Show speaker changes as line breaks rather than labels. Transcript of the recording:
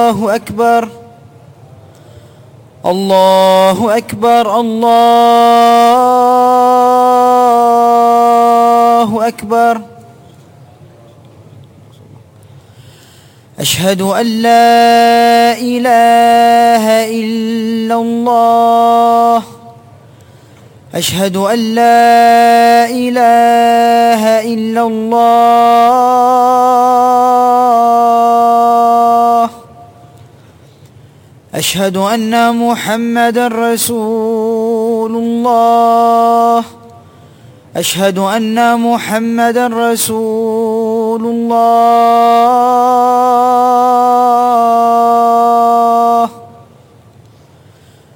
الله أكبر الله أكبر الله أكبر. أشهد أن لا إله إلا الله أشهد أن لا إله إلا الله أشهد أن محمدا رسول الله أشهد أن محمدا رسول الله